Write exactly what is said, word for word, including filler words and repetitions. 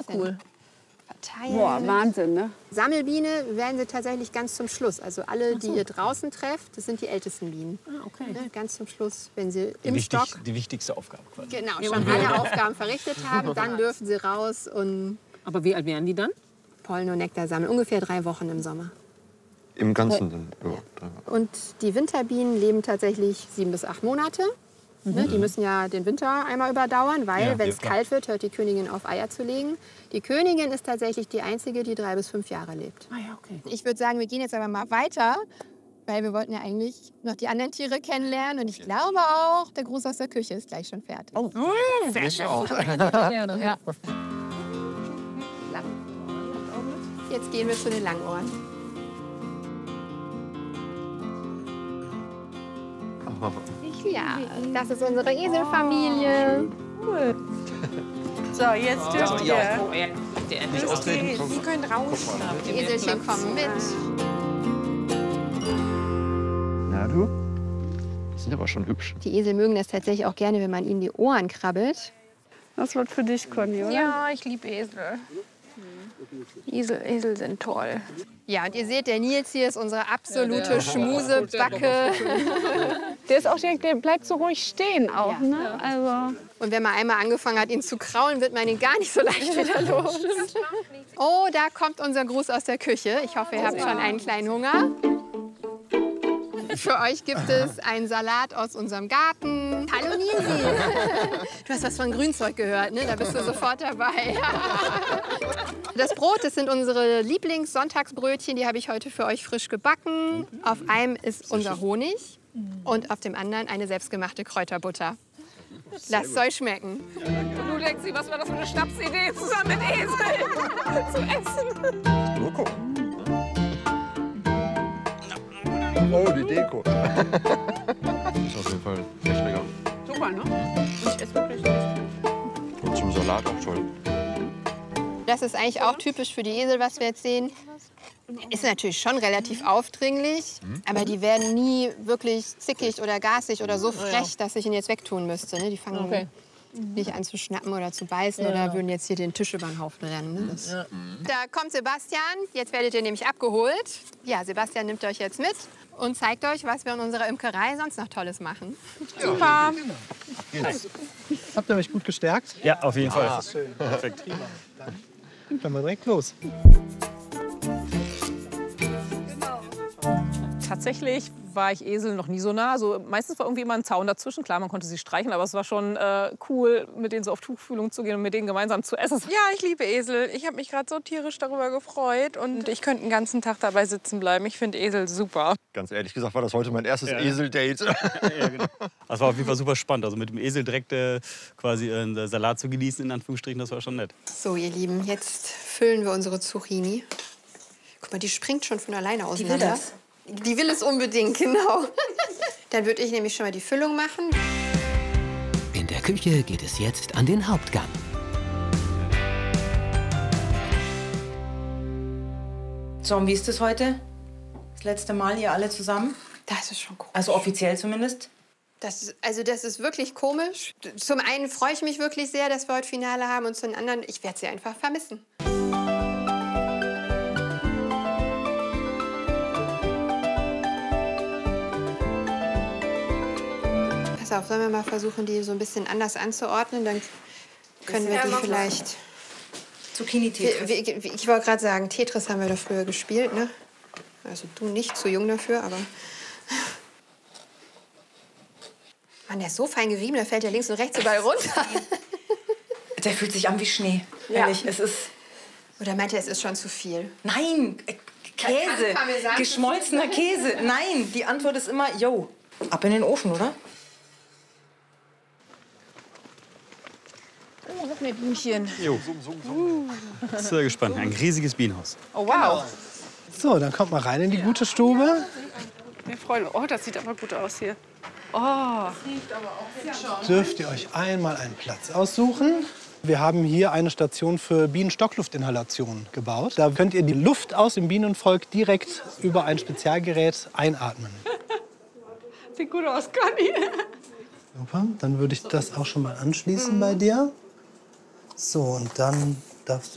cool. Verteilen. Boah, Wahnsinn, ne? Sammelbiene werden sie tatsächlich ganz zum Schluss. Also alle, die so. ihr draußen trefft, das sind die ältesten Bienen. Ah, okay. Ne, ganz zum Schluss, wenn sie Die, im wichtig, Stock die wichtigste Aufgabe quasi. genau, schon alle Aufgaben verrichtet haben, dann dürfen sie raus und Aber wie alt wären die dann? Pollen und Nektar sammeln. Ungefähr drei Wochen im Sommer. Im Ganzen dann? Ja. Und die Winterbienen leben tatsächlich sieben bis acht Monate. Ne, die müssen ja den Winter einmal überdauern, weil, Ja, wenn ja, es klar. kalt wird, hört die Königin auf, Eier zu legen. Die Königin ist tatsächlich die einzige, die drei bis fünf Jahre lebt. Ah ja, okay. Ich würde sagen, wir gehen jetzt aber mal weiter, weil wir wollten ja eigentlich noch die anderen Tiere kennenlernen. Und ich glaube auch, der Gruß aus der Küche ist gleich schon fertig. Oh, Sehr schön. Auch. gerne. Ja. Jetzt gehen wir zu den Langohren. Ja, das ist unsere Eselfamilie. So, jetzt dürft ihr. Nicht austreten. Sie können raus. Die Eselchen kommen mit. Na du? Die sind aber schon hübsch. Die Esel mögen das tatsächlich auch gerne, wenn man ihnen die Ohren krabbelt. Das wird für dich, Conny, oder? Ja, ich liebe Esel. Esel. Esel sind toll. Ja, und ihr seht, der Nils hier ist unsere absolute Schmusebacke. Der ist auch direkt, der bleibt so ruhig stehen auch, ne? Also. Und wenn man einmal angefangen hat, ihn zu kraulen, wird man ihn gar nicht so leicht wieder los. Oh, da kommt unser Gruß aus der Küche. Ich hoffe, ihr habt schon einen kleinen Hunger. Für euch gibt es einen Salat aus unserem Garten. Hallo Nilsi. Du hast was von Grünzeug gehört, ne? Da bist du sofort dabei. Das Brot, das sind unsere Lieblings-Sonntagsbrötchen. Die habe ich heute für euch frisch gebacken. Auf einem ist unser Honig und auf dem anderen eine selbstgemachte Kräuterbutter. Lasst es euch schmecken. Du, Lexi, was war das für eine Schnapsidee, zusammen mit Esel zu essen? Loco. Oh, die Deko. Ist auf jeden Fall echt lecker. Super, ne? Ich esse wirklich nicht. Und zum Salat auch toll. Das ist eigentlich auch typisch für die Esel, was wir jetzt sehen. Ist natürlich schon relativ aufdringlich, aber die werden nie wirklich zickig oder gasig oder so frech, dass ich ihn jetzt wegtun müsste. Ne? Die fangen Okay. nicht an zu schnappen oder zu beißen oder würden jetzt hier den Tisch über den Haufen rennen. Ne? Das Da kommt Sebastian, jetzt werdet ihr nämlich abgeholt. Ja, Sebastian nimmt euch jetzt mit und zeigt euch, was wir in unserer Imkerei sonst noch Tolles machen. Super. Habt ihr euch gut gestärkt? Ja, auf jeden Fall. Das ist schön. Perfekt. Dann können wir direkt los. Tatsächlich war ich Esel noch nie so nah. Also meistens war irgendwie immer ein Zaun dazwischen. Klar, man konnte sie streicheln, aber es war schon äh, cool, mit denen so auf Tuchfühlung zu gehen und mit denen gemeinsam zu essen. Ja, ich liebe Esel. Ich habe mich gerade so tierisch darüber gefreut und ich könnte den ganzen Tag dabei sitzen bleiben. Ich finde Esel super. Ganz ehrlich gesagt war das heute mein erstes Esel-Date. Ja, genau. Das war auf jeden Fall super spannend. Also mit dem Esel direkt äh, quasi äh, einen Salat zu genießen, in Anführungsstrichen, das war schon nett. So, ihr Lieben, jetzt füllen wir unsere Zucchini. Guck mal, die springt schon von alleine auseinander. Die will es unbedingt, genau. Dann würde ich nämlich schon mal die Füllung machen. In der Küche geht es jetzt an den Hauptgang. So, und wie ist es heute? Das letzte Mal ihr alle zusammen? Das ist schon komisch. Also offiziell zumindest? Das ist, also das ist wirklich komisch. Zum einen freue ich mich wirklich sehr, dass wir heute Finale haben und zum anderen, ich werde sie einfach vermissen. Pass auf, sollen wir mal versuchen, die so ein bisschen anders anzuordnen? Dann können wir Ja, die mach mal. vielleicht... Zucchini-Tetris. Wie- wie- wie- Ich wollte gerade sagen, Tetris haben wir doch früher gespielt, ne? Also du nicht, zu jung dafür, aber... Mann, der ist so fein gerieben, der fällt ja links und rechts überall runter. Der fühlt sich an wie Schnee. Ja. Ehrlich, es ist... Oder meint er, es ist schon zu viel? Nein, äh, Käse. Parmesan- Geschmolzener Käse. Nein, die Antwort ist immer, yo, ab in den Ofen, oder? Oh, noch mehr Bienchen. Jo. Sehr gespannt. Ein riesiges Bienenhaus. Oh, wow. So, dann kommt mal rein in die gute Stube. Wir freuen uns. Oh, das sieht aber gut aus hier. Oh. Dürft ihr euch einmal einen Platz aussuchen. Wir haben hier eine Station für Bienenstockluftinhalation gebaut. Da könnt ihr die Luft aus dem Bienenvolk direkt über ein Spezialgerät einatmen. Sieht gut aus, Conny. Super, dann würde ich das auch schon mal anschließen bei dir. So, und dann darfst du